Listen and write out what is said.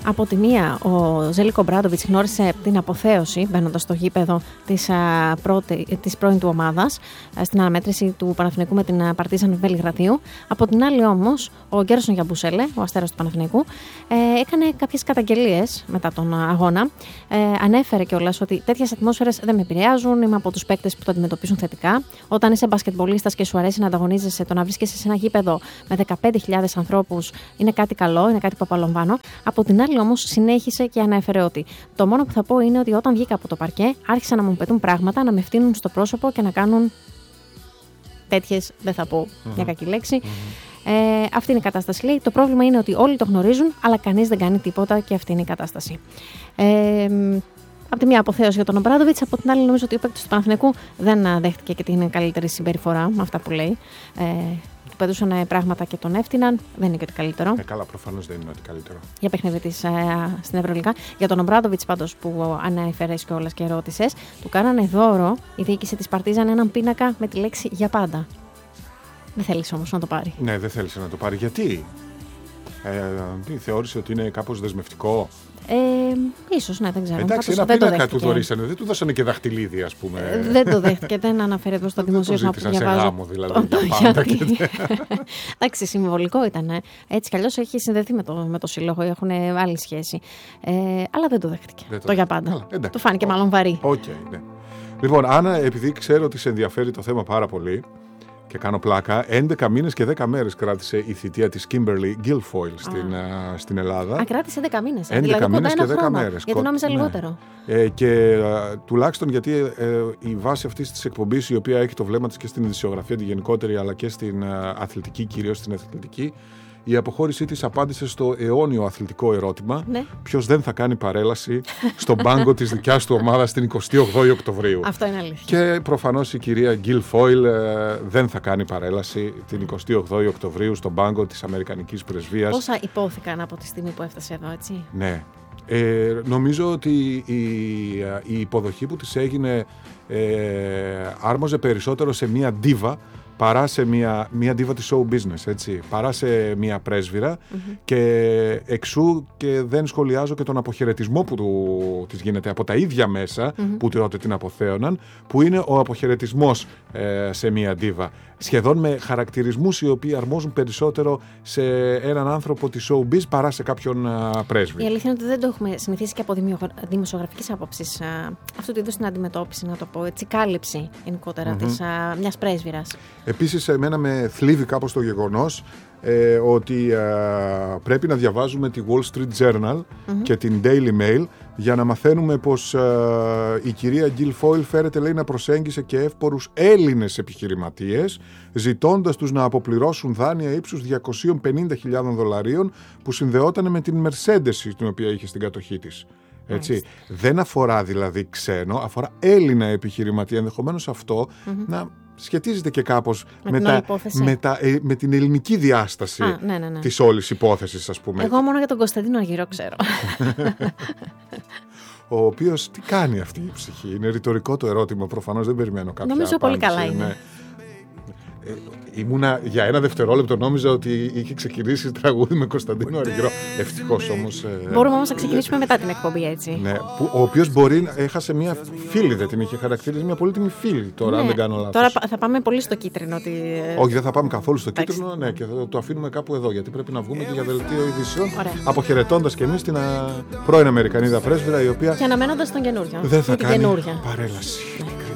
Από τη μία, ο Ζέλικο Ομπράντοβιτς γνώρισε την αποθέωση μπαίνοντας στο γήπεδο της πρώην του ομάδας στην αναμέτρηση του Παναθηναϊκού με την Παρτίζαν Βελιγραδίου. Από την άλλη, όμως, ο Γκέρσον Γιαμπουσέλε, ο αστέρας του Παναθηναϊκού, έκανε κάποιες καταγγελίες μετά τον αγώνα. Ανέφερε κιόλας ότι τέτοιες ατμόσφαιρες δεν με επηρεάζουν. Είμαι από τους παίκτες που το αντιμετωπίζουν θετικά. Όταν είσαι μπασκετμπολίστας και σου αρέσει να ανταγωνίζεσαι, το να βρίσκεσαι σε ένα γήπεδο με 15.000 ανθρώπους είναι κάτι καλό, είναι κάτι που απολαμβάνω. Από την άλλη, όμως, συνέχισε και ανέφερε ότι το μόνο που θα πω είναι ότι όταν βγήκα από το παρκέ, άρχισαν να μου πετούν πράγματα, να με φτύνουν στο πρόσωπο και να κάνουν τέτοιες, δεν θα πω μια κακή λέξη. Αυτή είναι η κατάσταση, λέει. Το πρόβλημα είναι ότι όλοι το γνωρίζουν, αλλά κανείς δεν κάνει τίποτα και αυτή είναι η κατάσταση. Από τη μία αποθέωση για τον Ομπράντοβιτς, από την άλλη νομίζω ότι ο παίκτης του Παναθηναϊκού δεν δέχτηκε και την καλύτερη συμπεριφορά με αυτά που λέει. Του πετούσαν πράγματα και τον έφτυναν, δεν είναι και ότι καλύτερο. Καλά, προφανώς δεν είναι ότι καλύτερο. Για παιχνίδι της στην Ευρωλίγκα. Για τον Ομπράντοβιτς, πάντως, που ανέφερες κιόλας και ρώτησες, του κάνανε δώρο η διοίκηση της Παρτίζαν έναν πίνακα με τη λέξη για πάντα. Δεν θέλησε όμως να το πάρει. Ναι, δεν θέλησε να το πάρει. Γιατί? Θεώρησε ότι είναι κάπως δεσμευτικό. Ίσως, ναι, δεν ξέρω. Εντάξει, ένα πίνακα του δωρήσανε. Δεν του δώσανε και δαχτυλίδι, ας πούμε. Δεν το δέχτηκε, δεν αναφέρει εδώ στο δημοσίευμα που διαβάζω. Σε γάμο, δηλαδή. Εντάξει, συμβολικό ήταν. Έτσι κι αλλιώς έχει συνδεθεί με το σύλλογο, έχουν άλλη σχέση. Αλλά δεν το δέχτηκε. Το για πάντα. Του φάνηκε μάλλον βαρύ. Ναι. Λοιπόν, Άννα, επειδή ξέρω ότι σε ενδιαφέρει το θέμα πάρα πολύ και κάνω πλάκα, 11 μήνες και 10 μέρες κράτησε η θητεία της Kimberly Guilfoyle στην Ελλάδα. Κράτησε 11 μήνες. 11 μήνες και 10 μέρες. Γιατί νόμιζα λιγότερο. Και τουλάχιστον γιατί η βάση αυτής της εκπομπής, η οποία έχει το βλέμμα της και στην ειδησιογραφία τη γενικότερη, αλλά και στην αθλητική, κυρίως στην αθλητική, η αποχώρησή της απάντησε στο αιώνιο αθλητικό ερώτημα: ποιος δεν θα κάνει παρέλαση στον πάγκο της δικιάς του ομάδας την 28η Οκτωβρίου. Αυτό είναι αλήθεια. Και προφανώς η κυρία Guilfoyle δεν θα κάνει παρέλαση την 28η Οκτωβρίου στον πάγκο της Αμερικανικής Πρεσβείας. Πόσα υπόθηκαν από τη στιγμή που έφτασε εδώ, έτσι. Ναι. Νομίζω ότι η υποδοχή που της έγινε άρμοζε περισσότερο σε μία ντίβα παρά σε μια ντίβα της show business, έτσι, παρά σε μια πρέσβυρα, και εξού και δεν σχολιάζω και τον αποχαιρετισμό που της γίνεται από τα ίδια μέσα που τότε την αποθέωναν, που είναι ο αποχαιρετισμός σε μια ντίβα. Σχεδόν με χαρακτηρισμούς οι οποίοι αρμόζουν περισσότερο σε έναν άνθρωπο της showbiz παρά σε κάποιον πρέσβη. Η αλήθεια είναι ότι δεν το έχουμε συνηθίσει και από δημοσιογραφικής άποψης αυτού του είδους την αντιμετώπιση, να το πω έτσι, κάλυψη γενικότερα της μιας πρέσβυρας. Επίσης, εμένα με θλίβει κάπως το γεγονός ότι πρέπει να διαβάζουμε τη Wall Street Journal και την Daily Mail για να μαθαίνουμε πως η κυρία Guilfoyle φέρεται, λέει, να προσέγγισε και εύπορους Έλληνες επιχειρηματίες, ζητώντας τους να αποπληρώσουν δάνεια ύψους $250,000 που συνδεόταν με την Mercedes την οποία είχε στην κατοχή της. Έτσι. Δεν αφορά δηλαδή ξένο, αφορά Έλληνα επιχειρηματία. Ενδεχομένως αυτό να σχετίζεται και κάπως με την ελληνική διάσταση της όλης υπόθεσης, ας πούμε. Εγώ μόνο για τον Κωνσταντίνο Αργυρό ξέρω. Ο οποίος τι κάνει αυτή η ψυχή? Είναι ρητορικό το ερώτημα, προφανώς δεν περιμένω κάποια νομίζω απάντηση. Πολύ καλά είναι. Ήμουνα για ένα δευτερόλεπτο, νόμιζα ότι είχε ξεκινήσει τραγούδι με Κωνσταντίνο Αργυρό. Ευτυχώς όμως. Μπορούμε όμως να ξεκινήσουμε μετά την εκπομπή, έτσι. Ναι, ο οποίος μπορεί έχασε μια φίλη, δεν την είχε χαρακτηρίσει, μια πολύτιμη φίλη τώρα, αν δεν κάνω λάθος. Τώρα θα πάμε πολύ στο κίτρινο. Όχι, δεν θα πάμε καθόλου στο κίτρινο, ναι, και θα το αφήνουμε κάπου εδώ, γιατί πρέπει να βγούμε και για δελτίο ειδήσεων. Αποχαιρετώντας και εμείς την πρώην Αμερικανίδα πρέσβυρα, η οποία. Και αναμένοντας τον καινούριο. Δεν θα κάνει παρέλαση.